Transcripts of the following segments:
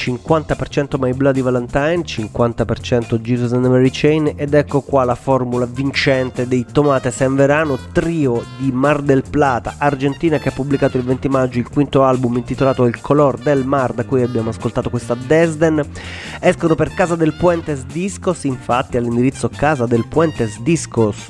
50% My Bloody Valentine, 50% Jesus and the Mary Chain, ed ecco qua la formula vincente dei Tomates en Verano, trio di Mar del Plata, Argentina, che ha pubblicato il 20 maggio il quinto album intitolato El Color del Mar, da cui abbiamo ascoltato questa Desden. Escono per Casa del Puentes Discos, infatti all'indirizzo casa del Puentes Discos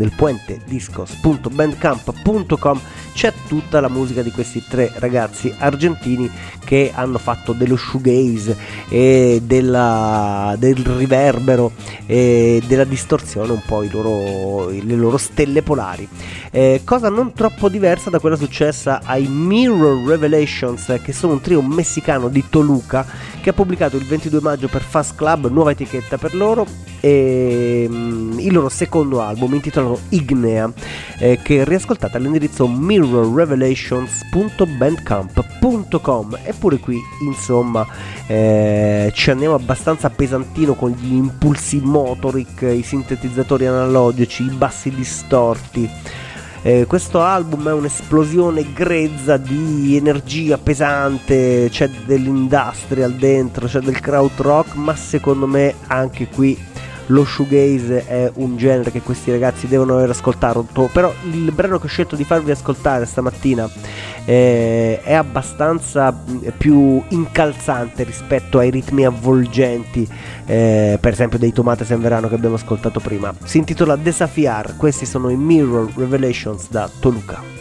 discos.bandcamp.com c'è tutta la musica di questi tre ragazzi argentini che hanno fatto dello shoegaze e del riverbero e della distorsione un po' le loro stelle polari, cosa non troppo diversa da quella successa ai Mirror Revelations, che sono un trio messicano di Toluca che ha pubblicato il 22 maggio per Fast Club, nuova etichetta per loro, il loro secondo album intitolato Ignea, che riascoltate all'indirizzo mirrorrevelations.bandcamp.com. Eppure qui insomma ci andiamo abbastanza pesantino con gli impulsi motoric, i sintetizzatori analogici, i bassi distorti. Questo album è un'esplosione grezza di energia pesante, c'è dell'industrial dentro, c'è del krautrock, ma secondo me anche qui lo shoegaze è un genere che questi ragazzi devono aver ascoltato. Però il brano che ho scelto di farvi ascoltare stamattina è abbastanza più incalzante rispetto ai ritmi avvolgenti, per esempio dei Tomates en Verano che abbiamo ascoltato prima. Si intitola Desafiar, questi sono i Mirror Revelations da Toluca.